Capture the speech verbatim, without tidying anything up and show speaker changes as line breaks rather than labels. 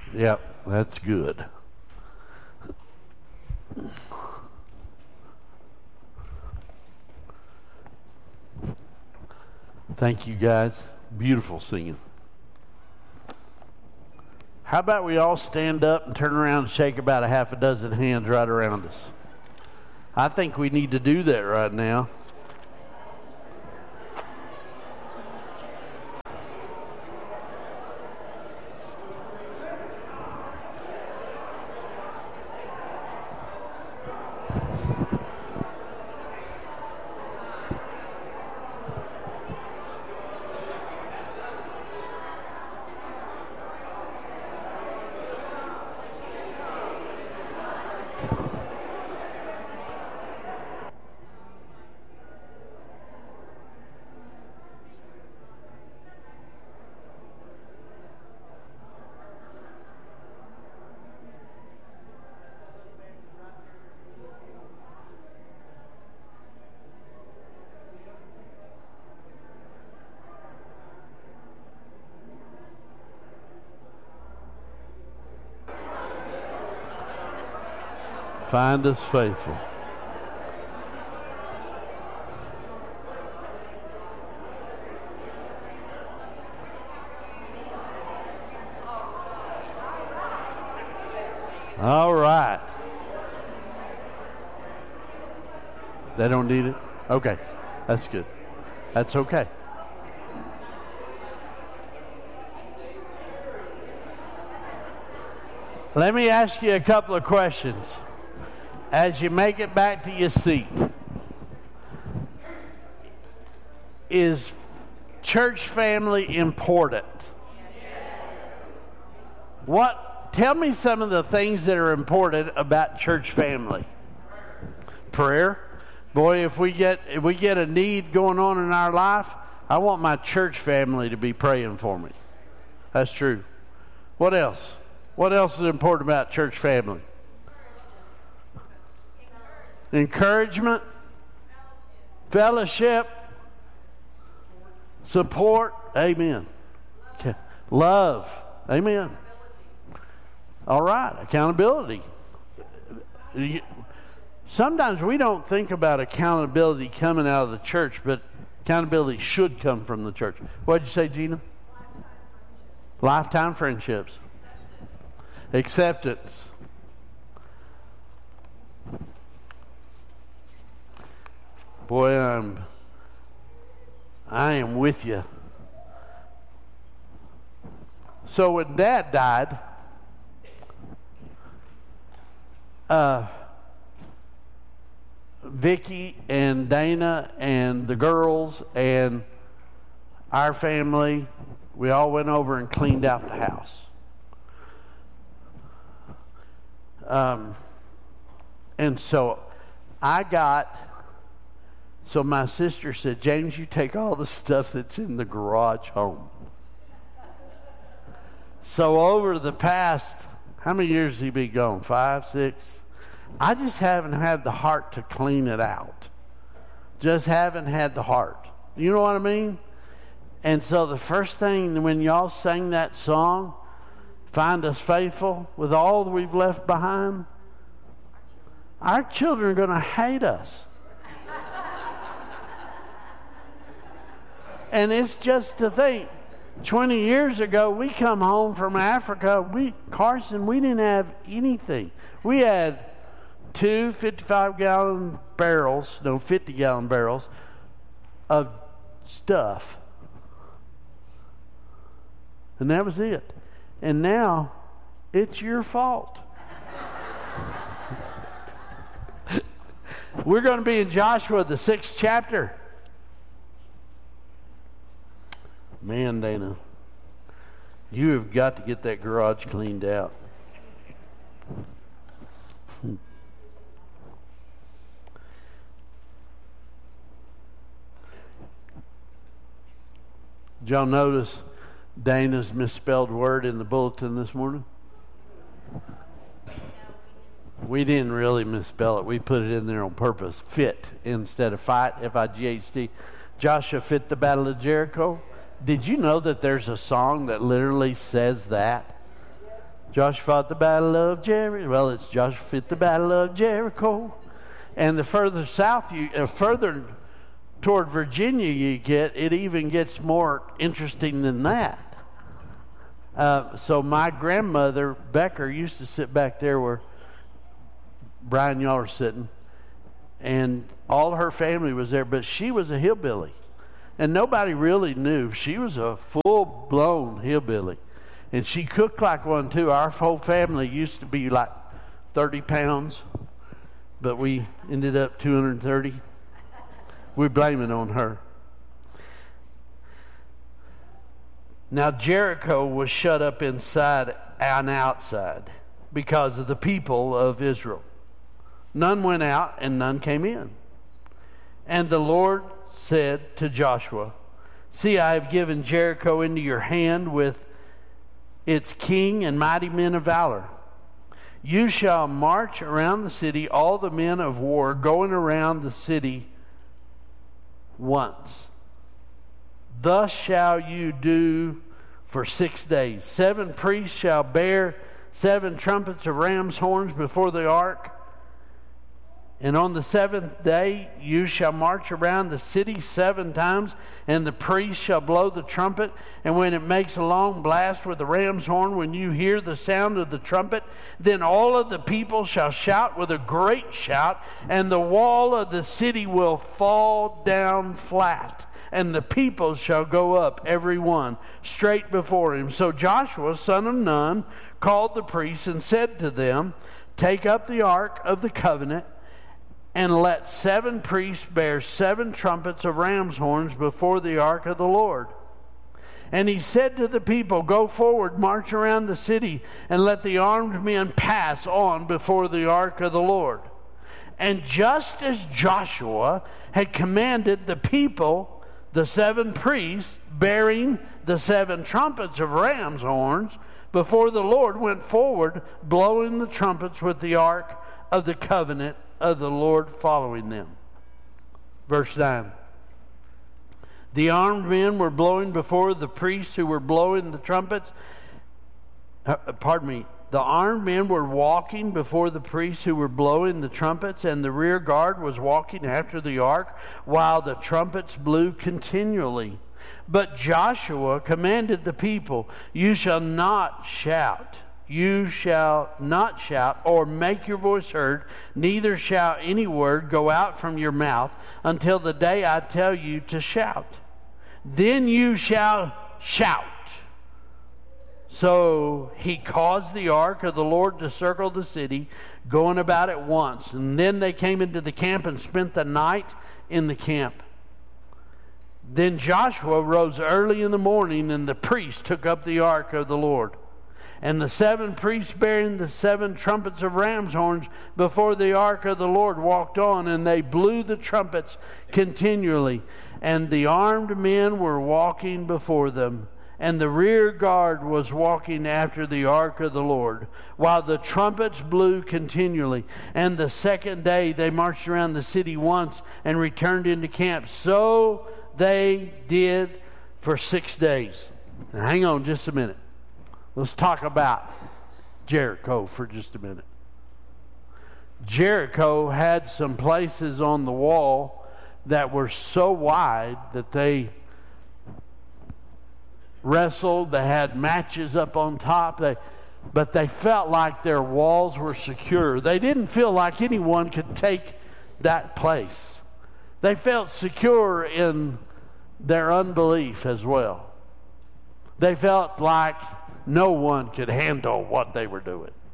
Yep, that's good. Thank you, guys. Beautiful singing. How about we all stand up and turn around and shake about a half a dozen hands right around us? I think we need to do that right now. Find us faithful. All right. They don't need it? Okay. That's good. That's okay. Let me ask you a couple of questions. As you make it back to your seat, is church family important? What? Tell me some of the things that are important about church family. Prayer. Boy, if we get if we get a need going on in our life, I want my church family to be praying for me. That's true. What else? What else is important about church family? Encouragement, fellowship, support, amen. Okay. Love, amen. All right, accountability. Sometimes we don't think about accountability coming out of the church, but accountability should come from the church. What did you say, Gina? Lifetime friendships. Acceptance. Boy, I'm, I am with you. So when Dad died, uh, Vicki and Dana and the girls and our family, we all went over and cleaned out the house. Um, and so I got... So my sister said, James, you take all the stuff that's in the garage home. So over the past, how many years has he been gone? Five, six? I just haven't had the heart to clean it out. Just haven't had the heart. You know what I mean? And so the first thing when y'all sang that song, Find Us Faithful, with all that we've left behind, our children are going to hate us. And it's just to think, twenty years ago, we come home from Africa, we, Carson, we didn't have anything. We had two fifty-five gallon barrels, no, fifty gallon barrels of stuff. And that was it. And now, it's your fault. We're going to be in Joshua, the sixth chapter. Man, Dana, you have got to get that garage cleaned out. Did y'all notice Dana's misspelled word in the bulletin this morning? We didn't really misspell it. We put it in there on purpose. Fit instead of fight, F I G H T. Joshua fit the battle of Jericho. Did you know that there's a song that literally says that? Joshua fought the battle of Jericho. Well, it's Joshua fought the battle of Jericho. And the further south, you uh, further toward Virginia you get, it even gets more interesting than that. Uh, so my grandmother, Becker, used to sit back there where Brian, y'all are sitting. And all her family was there, but she was a hillbilly. And nobody really knew. She was a full-blown hillbilly. And she cooked like one, too. Our whole family used to be like thirty pounds, but we ended up two hundred thirty. We blame it on her. Now, Jericho was shut up inside and outside because of the people of Israel. None went out and none came in. And the Lord said to Joshua, "See, I have given Jericho into your hand with its king and mighty men of valor. You shall march around the city, all the men of war, going around the city once. Thus shall you do for six days. Seven priests shall bear seven trumpets of ram's horns before the ark. And on the seventh day you shall march around the city seven times, and the priest shall blow the trumpet. And when it makes a long blast with the ram's horn, when you hear the sound of the trumpet, then all of the people shall shout with a great shout, and the wall of the city will fall down flat, and the people shall go up, every one, straight before him." So Joshua, son of Nun, called the priests and said to them, "Take up the ark of the covenant, and let seven priests bear seven trumpets of ram's horns before the ark of the Lord." And he said to the people, "Go forward, march around the city, and let the armed men pass on before the ark of the Lord." And just as Joshua had commanded, the people, the seven priests bearing the seven trumpets of ram's horns before the Lord, went forward, blowing the trumpets with the ark of the covenant of the Lord following them. Verse nine. The armed men were blowing before the priests who were blowing the trumpets. Uh, pardon me. The armed men were walking before the priests who were blowing the trumpets, and the rear guard was walking after the ark while the trumpets blew continually. But Joshua commanded the people, "You shall not shout. You shall not shout or make your voice heard, neither shall any word go out from your mouth until the day I tell you to shout. Then you shall shout." So he caused the ark of the Lord to circle the city, going about it once. And then they came into the camp and spent the night in the camp. Then Joshua rose early in the morning, and the priests took up the ark of the Lord. And the seven priests bearing the seven trumpets of ram's horns before the ark of the Lord walked on, and they blew the trumpets continually. And the armed men were walking before them, and the rear guard was walking after the ark of the Lord, while the trumpets blew continually. And the second day they marched around the city once and returned into camp. So they did for six days. Now, hang on just a minute. Let's talk about Jericho for just a minute. Jericho had some places on the wall that were so wide that they wrestled. They had matches up on top. They, but they felt like their walls were secure. They didn't feel like anyone could take that place. They felt secure in their unbelief as well. They felt like no one could handle what they were doing.